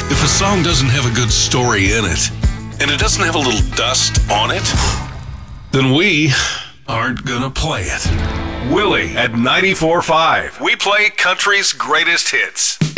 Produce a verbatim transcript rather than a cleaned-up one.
If a song doesn't have a good story in it, and it doesn't have a little dust on it, then we aren't gonna play it. Willie at ninety-four point five. We play country's greatest hits.